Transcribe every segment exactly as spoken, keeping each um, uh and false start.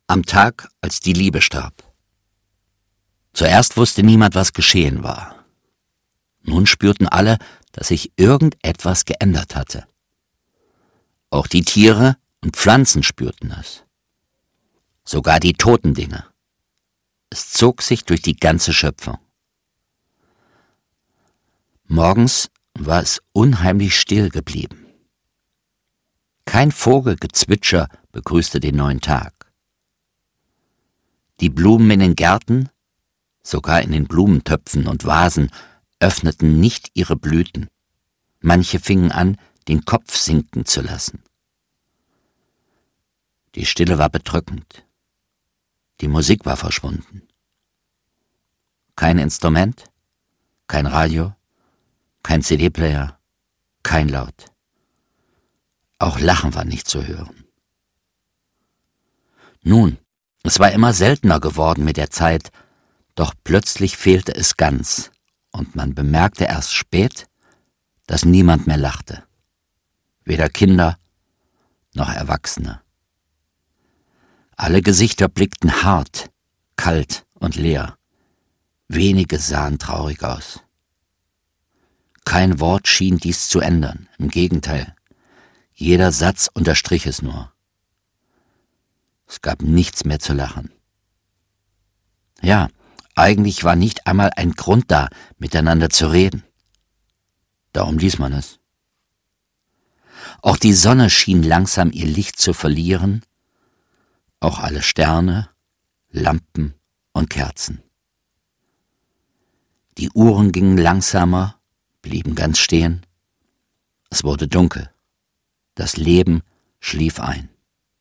Am Tag, als die Liebe starb. Zuerst wusste niemand, was geschehen war. Nun spürten alle, dass sich irgendetwas geändert hatte. Auch die Tiere und Pflanzen spürten es. Sogar die toten Dinge. Es zog sich durch die ganze Schöpfung. Morgens war es unheimlich still geblieben. Kein Vogelgezwitscher begrüßte den neuen Tag. Die Blumen in den Gärten, sogar in den Blumentöpfen und Vasen, öffneten nicht ihre Blüten. Manche fingen an, den Kopf sinken zu lassen. Die Stille war bedrückend. Die Musik war verschwunden. Kein Instrument, kein Radio, kein C D-Player, kein Laut. Auch Lachen war nicht zu hören. Nun, es war immer seltener geworden mit der Zeit, doch plötzlich fehlte es ganz, und man bemerkte erst spät, dass niemand mehr lachte. Weder Kinder noch Erwachsene. Alle Gesichter blickten hart, kalt und leer. Wenige sahen traurig aus. Kein Wort schien dies zu ändern, im Gegenteil. Jeder Satz unterstrich es nur. Es gab nichts mehr zu lachen. Ja, eigentlich war nicht einmal ein Grund da, miteinander zu reden. Darum ließ man es. Auch die Sonne schien langsam ihr Licht zu verlieren, auch alle Sterne, Lampen und Kerzen. Die Uhren gingen langsamer, blieben ganz stehen. Es wurde dunkel. Das Leben schlief ein.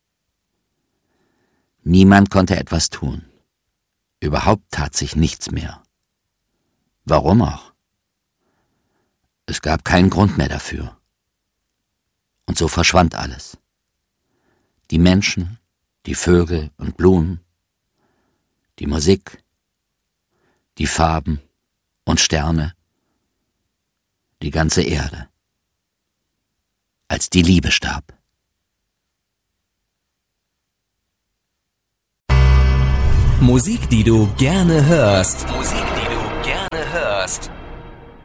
Niemand konnte etwas tun. Überhaupt tat sich nichts mehr. Warum auch? Es gab keinen Grund mehr dafür. Und so verschwand alles. Die Menschen, die Vögel und Blumen, die Musik, die Farben und Sterne, die ganze Erde. Als die Liebe starb. Musik, die du gerne hörst. Musik, die du gerne hörst.